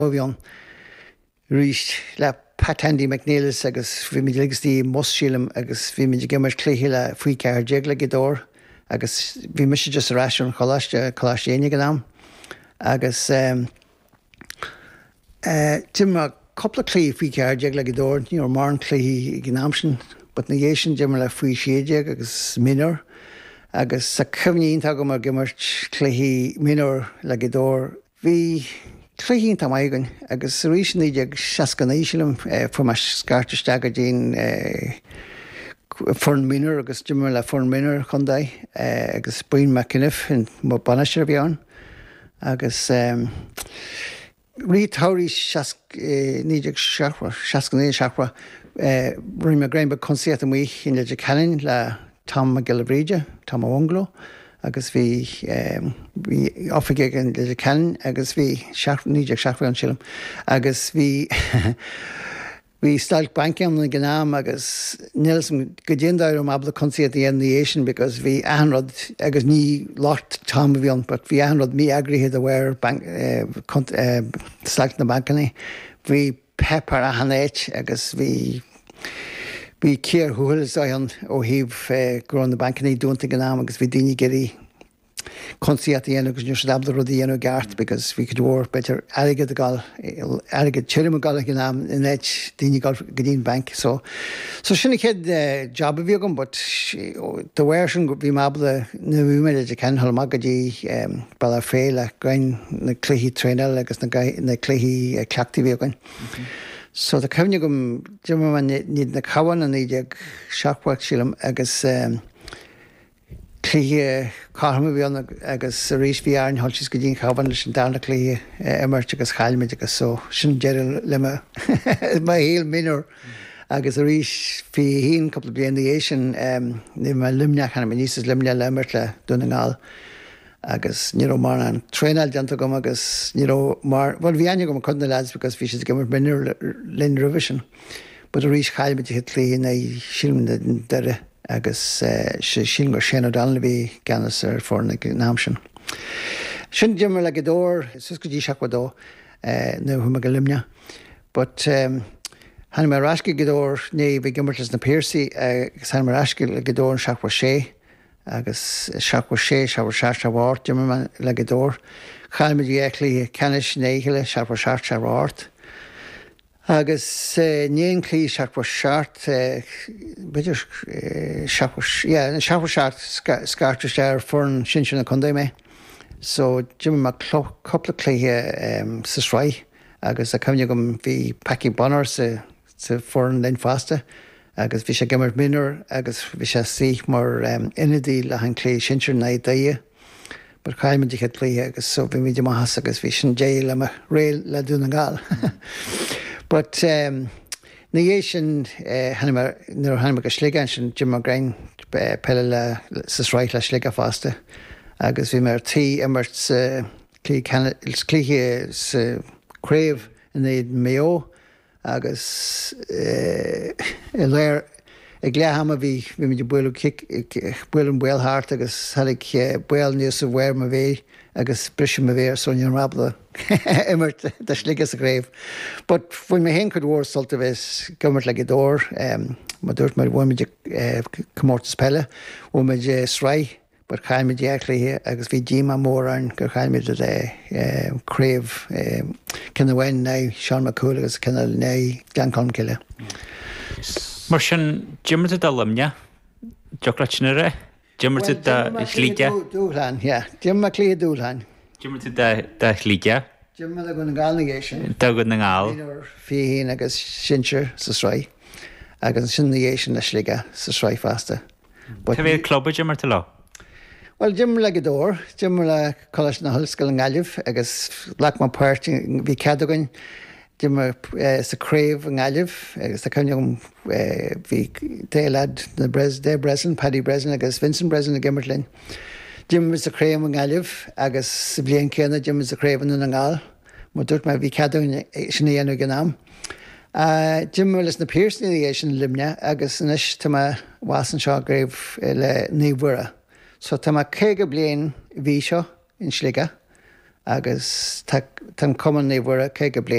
bhíon ríist le Pat Andy McNeilis agus bhí mé agus tí mosisiúlam agus bhí mé gimmar cléthe le faoi ceir déag le dór agus bhí me just ráisiún choláistéine go am agus timar coppla clí faoi ceir déag le dór ní mar an cléí gnáamsin, but na dhé sin dimar le faoi séideag agus minor agus sa cymhníonnta go mar gimmart cléí minor le dór hí Cléhín tá maigan agus rísin ag seacanéisiom fu mar scarteiste go dtíon forn minar agus dimar le forn minar chundaid agus buin McInnif in má banaiste bheán agus rítáirí níidir seacané seachra ri me grain be consiat mí in le canin le Tom McGillivreide, Tom Onglo. agus bhí áfaige an le cean agus bhí níidir seaachfu an sílam agus bhí bhí stáil banceam na gnáam agus nílam go diondáir am abla consiad the nation because bhí anrod agus ní lácht tám bhíon, but bhí anrod mí agrihead a bhhair stáilt na bancaní. Bhí pepar a hanéit agus bhí céir thuúil an ó híomh grón na bancaní dúnta gnáam agus bhí daoine geirí consiat dhéanú agus nuair dabla rudí dhéanú gart because bhí go dúir betar aigad tíirm gáil gnáam in éit daoine gáil go dtíon bank. So sinna chéad job a bhí agam, but do bhhair sin bhí mabla na bhúimeide de cenhall mag go dtí bail ar fé le gain na cluichí tréile agus na cluichí ceachtaí bhí again. So the cefne gom dimar níd na cabhain a níideag seachhacht sílam agus clíthe cartha bhíonna agus rís bhí airn thoiltis go dtíon cabhain leis an dána clíthe immert agus chailmeid agus so sin deireadh lime má héal minor agus a rís bhí híon coppla bliana dhé sin ní mar limneach chana níos limne le immert le duna ngáil. agus ní mar an tréáil deanta gom agus ní mar bhil bhí aine go an chuna lads because bhí sé gimar minir lin revision, bud a rís chailmeid hit lí na sílim deire agus sé sin gur sin dána bhí ganas ar fórna náam sin. Sin dimar le dór sus go dtí seachha dó nó thuma go limne, but hanna mar rasci dór ní bhí gimartas na Piercy agus hanna mar rasci le dór an seachha sé agus seachha sé seabhar seart bhát dimar le dór. Chailmeid éachlaí cenis néile seabhar seart bhát. Agus níon clí seachha seart beidir seabhar seart scarteiste ar fórn sin na chundé mé. So dimar mar coppla clíthe sa sráid agus a cemne gom bhí Paci Bonner sa fórn linn fásta. agus bhí sé gimmar minor agus bhí sé sí mar inadí le an clé sinir na daie, mar chaimimid chéad líthe agus so bhí míidir maithas agus bhí sin dé le réil le dúna gáil. But na dhé sin hanna go sligan sin Jim Grain pelle le sa sráid le sliga fásta agus bhí mar tí immert clíthe saréomh in éiad méo agus léir ag léhama bhí meidir buil an builthart agus thaigh buil níos a bhhair a bhé agus brisim a bhéir son an rabla immert de sligas a gréibh. But bfuin mé hen chud mhór solta bheits gimmart le dór má dúirt mar bhfuimiide commórtas pelle bhfuimiid sráid, but chaimimiid éachlaithe agus bhí díma mór an gur chaimimiid créibh cinna bhain ná Seán McCool agus cinna ná Gleancán Cille. Mar sin Jimmarta dá limne deochlaitna ré? Jimmarta dá slíide? Dúlhain, Jimma clí dúlhain. Jimmarta dá slíide? Jimma le go na gáil na ggéisisin. Dá go na gáil. Fihín agus sinseir sa sráid agus sin na ggéisisin le slíige sa sráid fásta. Tá bhé clubba Jimmarta lá? Well, Jimar le dór, Jimar le colas na hoscail an gáileh agus lech má páirt bhí ceadagan Jimar sa créibh an gáileh agus tá cemne bhí déad na Breslin, Paddy Breslin agus Vincent Breslin na Gimmerlin. Jimar sa créibh an gáileh agus sa bblion céanna Jimar sa créibh an ngáil, má dúirt mar bhí ceadagan sin dhéanú gnám. Jimar leis na Piercy é sin limne agus inis tá bhásan seo gréibh le níomhhuire. So tá céige blion bhí seo in sliga agus tan cumanna bhar a ché go